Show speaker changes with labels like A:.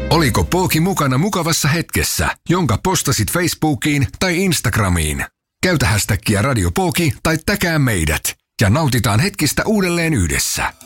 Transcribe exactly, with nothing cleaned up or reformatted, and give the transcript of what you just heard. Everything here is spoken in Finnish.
A: Oliko Pooki mukana mukavassa hetkessä, jonka postasit Facebookiin tai Instagramiin? Käytä hashtaggia Radio Pooki tai täkää meidät ja nautitaan hetkistä uudelleen yhdessä.